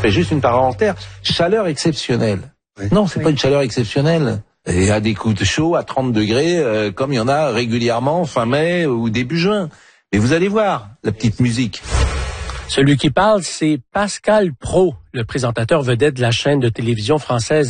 fais juste une parenthèse. Chaleur exceptionnelle. Oui. Non, c'est pas une chaleur exceptionnelle. Il y a des coups de chaud à 30 degrés, comme il y en a régulièrement fin mai ou début juin. Mais vous allez voir la petite musique. Celui qui parle, c'est Pascal Praud, le présentateur vedette de la chaîne de télévision française